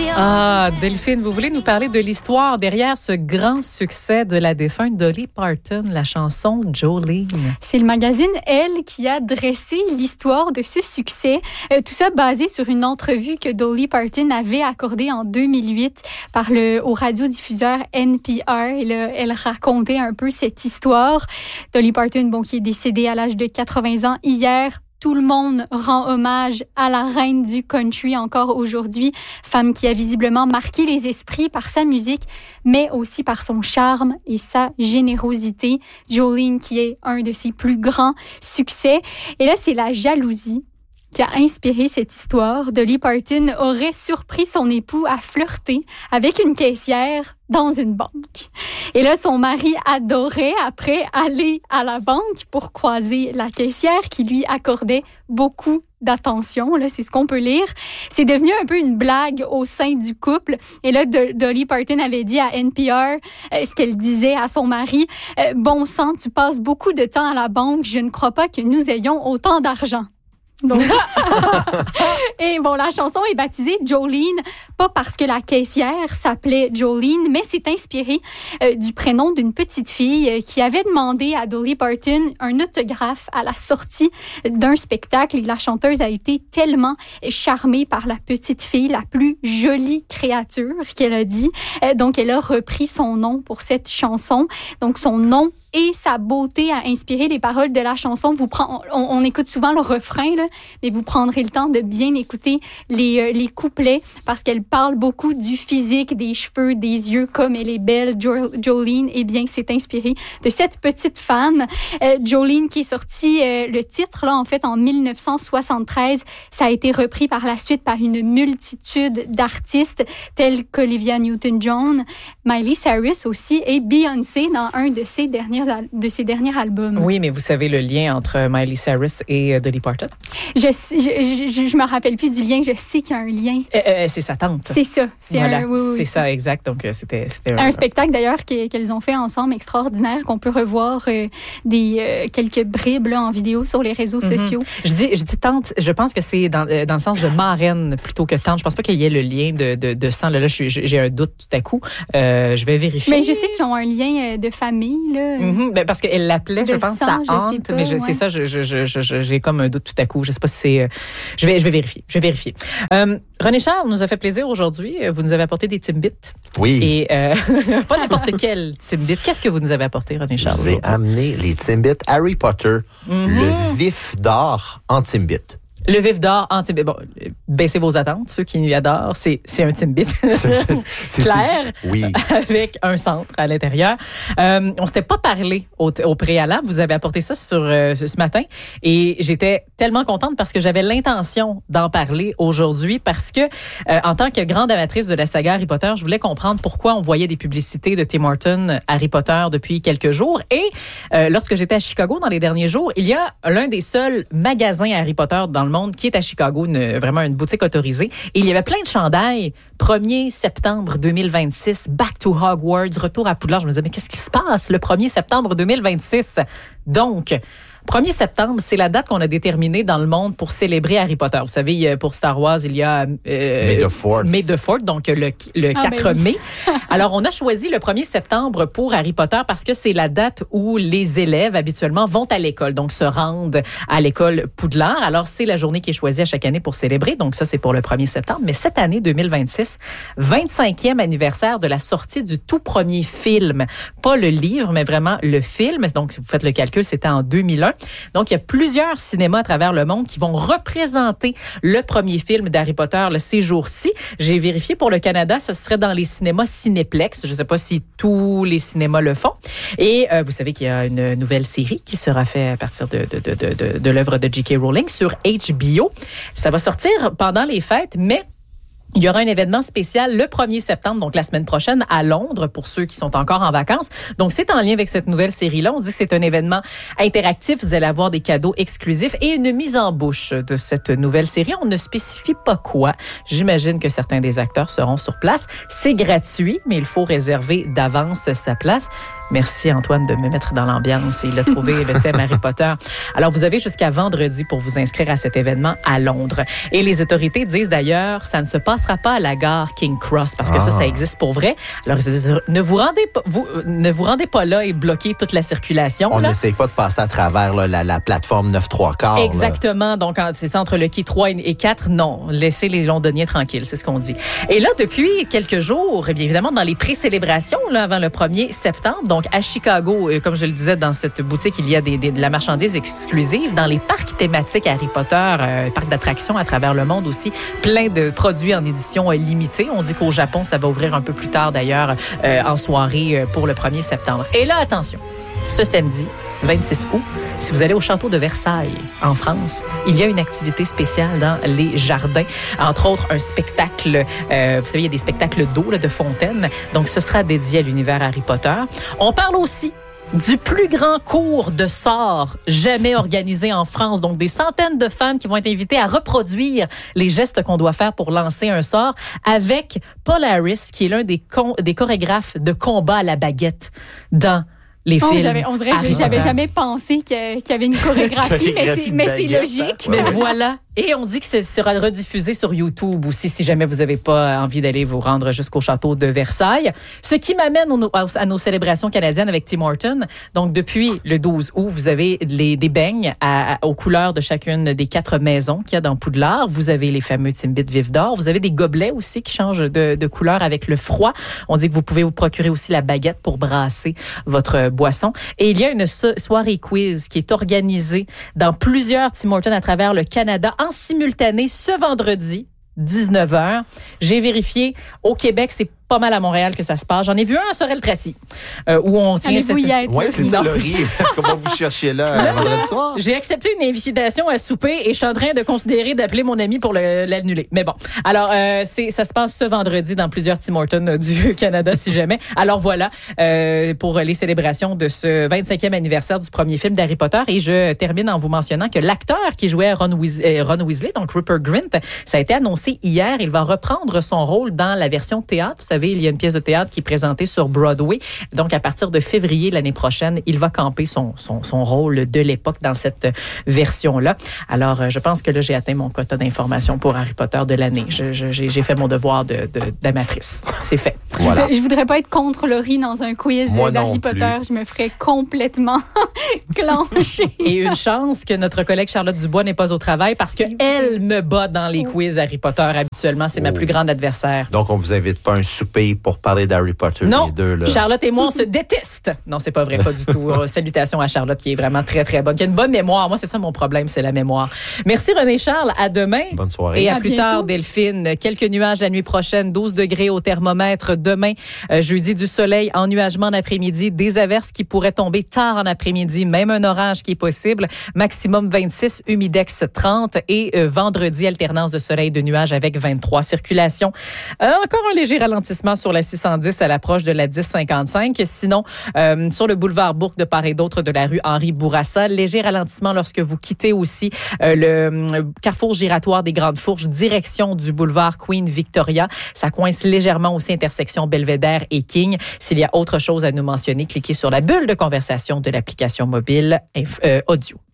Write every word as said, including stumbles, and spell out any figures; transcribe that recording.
Ah, Delphine, vous voulez nous parler de l'histoire derrière ce grand succès de la défunte Dolly Parton, la chanson Jolene. C'est le magazine Elle qui a dressé l'histoire de ce succès. Euh, tout ça basé sur une entrevue que Dolly Parton avait accordée en deux mille huit par le, au radiodiffuseur N P R. Et là, elle racontait un peu cette histoire. Dolly Parton, bon, qui est décédée à l'âge de quatre-vingts ans hier. Tout le monde rend hommage à la reine du country encore aujourd'hui, femme qui a visiblement marqué les esprits par sa musique, mais aussi par son charme et sa générosité. Jolene, qui est un de ses plus grands succès. Et là, c'est la jalousie qui a inspiré cette histoire. Dolly Parton aurait surpris son époux à flirter avec une caissière dans une banque. Et là, son mari adorait après aller à la banque pour croiser la caissière qui lui accordait beaucoup d'attention. Là, c'est ce qu'on peut lire. C'est devenu un peu une blague au sein du couple. Et là, Do- Dolly Parton avait dit à N P R euh, ce qu'elle disait à son mari. Euh, « Bon sang, tu passes beaucoup de temps à la banque. Je ne crois pas que nous ayons autant d'argent. » Donc, et bon, la chanson est baptisée Jolene, pas parce que la caissière s'appelait Jolene, mais c'est inspiré euh, du prénom d'une petite fille euh, qui avait demandé à Dolly Parton un autographe à la sortie d'un spectacle. Et la chanteuse a été tellement charmée par la petite fille, la plus jolie créature qu'elle a dit. Euh, donc, elle a repris son nom pour cette chanson. Donc, son nom et sa beauté a inspiré les paroles de la chanson. Vous prend, on, on écoute souvent le refrain, là, mais vous prendrez le temps de bien écouter les, euh, les couplets parce qu'elle parle beaucoup du physique, des cheveux, des yeux, comme elle est belle, jo- Jolene. Eh bien, c'est inspiré de cette petite fan. Euh, Jolene qui est sortie, euh, le titre, là, en fait, en dix-neuf cent soixante-treize. Ça a été repris par la suite par une multitude d'artistes tels qu'Olivia Newton-John, Miley Cyrus aussi et Beyoncé dans un de ses derniers de ses derniers albums. Oui, mais vous savez le lien entre Miley Cyrus et Dolly Parton? Je, je, je, je me rappelle plus du lien. Je sais qu'il y a un lien. Euh, euh, c'est sa tante. C'est ça. C'est voilà, un, oui, oui. c'est ça, exact. Donc, euh, c'était, c'était un, un spectacle d'ailleurs qu'elles ont fait ensemble extraordinaire, qu'on peut revoir euh, des euh, quelques bribes là, en vidéo sur les réseaux mm-hmm. sociaux. Je dis, je dis tante, je pense que c'est dans, dans le sens de marraine plutôt que tante. Je pense pas qu'il y ait le lien de, de, de sang. Là, là j'ai, j'ai un doute tout à coup. Euh, je vais vérifier. Mais je sais qu'ils ont un lien de famille. Là. Mm-hmm. Ben, parce qu'elle l'appelait, je pense, sang, sa hante. Pas, mais je, ouais. c'est ça, je, je, je, je, j'ai comme un doute tout à coup. Je sais pas si c'est... Euh, je, vais, je vais vérifier. Je vais vérifier. Euh, René Charles nous a fait plaisir aujourd'hui. Vous nous avez apporté des Timbits. Oui. Et euh, pas n'importe quel Timbit. Qu'est-ce que vous nous avez apporté, René Charles? Je vous ai amené les Timbits Harry Potter, mm-hmm. le vif d'or en Timbit. Le vif d'or en Timbit. Bon, baissez vos attentes. Ceux qui adorent, c'est, c'est un Timbit clair, oui. avec un centre à l'intérieur. Euh, on s'était pas parlé au, au préalable. Vous avez apporté ça sur euh, ce matin et j'étais tellement contente parce que j'avais l'intention d'en parler aujourd'hui parce que, euh, en tant que grande amatrice de la saga Harry Potter, je voulais comprendre pourquoi on voyait des publicités de Tim Hortons Harry Potter depuis quelques jours. Et euh, lorsque j'étais à Chicago dans les derniers jours, il y a l'un des seuls magasins Harry Potter dans le monde qui est à Chicago, une, vraiment une boutique autorisée. Et il y avait plein de chandails. premier septembre deux mille vingt-six, Back to Hogwarts, retour à Poudlard. Je me disais, mais qu'est-ce qui se passe le premier septembre deux mille vingt-six? Donc, premier septembre, c'est la date qu'on a déterminée dans le monde pour célébrer Harry Potter. Vous savez, pour Star Wars, il y a... Euh, May the fourth. May the fourth, donc le, le ah, quatre ben oui. mai. Alors, on a choisi le premier septembre pour Harry Potter parce que c'est la date où les élèves, habituellement, vont à l'école, donc se rendent à l'école Poudlard. Alors, c'est la journée qui est choisie à chaque année pour célébrer. Donc, ça, c'est pour le premier septembre. Mais cette année, deux mille vingt-six, vingt-cinquième anniversaire de la sortie du tout premier film. Pas le livre, mais vraiment le film. Donc, si vous faites le calcul, c'était en deux mille un. Donc, il y a plusieurs cinémas à travers le monde qui vont représenter le premier film d'Harry Potter là, ces jours-ci. J'ai vérifié pour le Canada, ce serait dans les cinémas Cinéplex. Je ne sais pas si tous les cinémas le font. Et euh, vous savez qu'il y a une nouvelle série qui sera faite à partir de, de, de, de, de, de l'œuvre de J K Rowling sur H B O. Ça va sortir pendant les fêtes, mais il y aura un événement spécial le premier septembre, donc la semaine prochaine, à Londres, pour ceux qui sont encore en vacances. Donc, c'est en lien avec cette nouvelle série-là. On dit que c'est un événement interactif. Vous allez avoir des cadeaux exclusifs et une mise en bouche de cette nouvelle série. On ne spécifie pas quoi. J'imagine que certains des acteurs seront sur place. C'est gratuit, mais il faut réserver d'avance sa place. Merci Antoine de me mettre dans l'ambiance et il a trouvé le thème Harry Potter. Alors vous avez jusqu'à vendredi pour vous inscrire à cet événement à Londres. Et les autorités disent d'ailleurs, ça ne se passera pas à la gare King Cross parce que ah. ça, ça existe pour vrai. Alors ils disent, ne vous rendez pas, vous, ne vous rendez pas là et bloquez toute la circulation. On là. n'essaie pas de passer à travers là, la, la plateforme neuf trois quarts. Exactement. Là. Donc c'est ça entre le quai trois et quatre. Non, laissez les Londoniens tranquilles, c'est ce qu'on dit. Et là, depuis quelques jours, bien évidemment, dans les pré-célébrations, là, avant le premier septembre, donc à Chicago, comme je le disais, dans cette boutique, il y a des, des, de la marchandise exclusive. Dans les parcs thématiques Harry Potter, euh, parcs d'attractions à travers le monde aussi, plein de produits en édition euh, limitée. On dit qu'au Japon, ça va ouvrir un peu plus tard d'ailleurs, euh, en soirée euh, pour le premier septembre. Et là, attention, ce samedi, vingt-six août, si vous allez au château de Versailles, en France, il y a une activité spéciale dans les jardins. Entre autres, un spectacle, euh, vous savez, il y a des spectacles d'eau, là, de fontaines. Donc, ce sera dédié à l'univers Harry Potter. On parle aussi du plus grand cours de sorts jamais organisé en France. Donc, des centaines de femmes qui vont être invitées à reproduire les gestes qu'on doit faire pour lancer un sort avec Paul Harris, qui est l'un des, con- des chorégraphes de combat à la baguette dans les oh, films. J'avais, on dirait que j'avais jamais pensé que, qu'il y avait une chorégraphie, mais c'est, mais c'est logique. Mais voilà. Et on dit que ce sera rediffusé sur YouTube aussi, si jamais vous n'avez pas envie d'aller vous rendre jusqu'au château de Versailles. Ce qui m'amène au, à nos célébrations canadiennes avec Tim Hortons. Donc, depuis le douze août, vous avez les, des beignes à, à, aux couleurs de chacune des quatre maisons qu'il y a dans Poudlard. Vous avez les fameux Timbits Vif d'Or. Vous avez des gobelets aussi qui changent de, de couleur avec le froid. On dit que vous pouvez vous procurer aussi la baguette pour brasser votre boisson. Et il y a une so- soirée quiz qui est organisée dans plusieurs Tim Hortons à travers le Canada en simultané ce vendredi, dix-neuf heures. J'ai vérifié, au Québec, c'est pas mal à Montréal que ça se passe. J'en ai vu un à Sorel-Tracy, euh, où on tient cette... Oui, c'est ça, Laurie. Est-ce qu'on va vous chercher là, là vendredi soir? J'ai accepté une invitation à souper et je suis en train de considérer d'appeler mon ami pour le, l'annuler. Mais bon, alors, euh, c'est, ça se passe ce vendredi dans plusieurs Tim Hortons du Canada, si jamais. Alors voilà, euh, pour les célébrations de ce vingt-cinquième anniversaire du premier film d'Harry Potter. Et je termine en vous mentionnant que l'acteur qui jouait Ron, Weas- euh, Ron Weasley, donc Rupert Grint, ça a été annoncé hier. Il va reprendre son rôle dans la version théâtre. Vous savez, il y a une pièce de théâtre qui est présentée sur Broadway. Donc, à partir de février l'année prochaine, il va camper son, son, son rôle de l'époque dans cette version-là. Alors, je pense que là, j'ai atteint mon quota d'informations pour Harry Potter de l'année. Je, je, j'ai, j'ai fait mon devoir de, de, d'amatrice. C'est fait. Voilà. Je voudrais pas être contre Laurie dans un quiz Moi d'Harry Potter. Je me ferais complètement clencher. Et une chance que notre collègue Charlotte Dubois n'est pas au travail parce qu'elle me bat dans les quiz Harry Potter habituellement. C'est oh. ma plus grande adversaire. Donc, on vous invite pas à un souper pour parler d'Harry Potter, non, les deux, là. Charlotte et moi, on se déteste. Non, c'est pas vrai, pas du tout. Salutations à Charlotte, qui est vraiment très, très bonne, qui a une bonne mémoire. Moi, c'est ça mon problème, c'est la mémoire. Merci René-Charles, à demain. Bonne soirée. Et à, à plus bientôt. tard, Delphine. Quelques nuages la nuit prochaine, douze degrés au thermomètre. Demain, euh, jeudi, du soleil, ennuagement en après-midi, des averses qui pourraient tomber tard en après-midi, même un orage qui est possible. Maximum vingt-six, humidex trente. Et euh, vendredi, alternance de soleil et de nuages avec vingt-trois. Circulation. Euh, encore un léger ralentissement sur la six cent dix à l'approche de la dix cinquante-cinq. Sinon, euh, sur le boulevard Bourque de part et d'autre de la rue Henri Bourassa, léger ralentissement lorsque vous quittez aussi euh, le euh, carrefour giratoire des Grandes Fourches, direction du boulevard Queen Victoria. Ça coince légèrement aussi intersection Belvédère et King. S'il y a autre chose à nous mentionner, cliquez sur la bulle de conversation de l'application mobile euh, audio.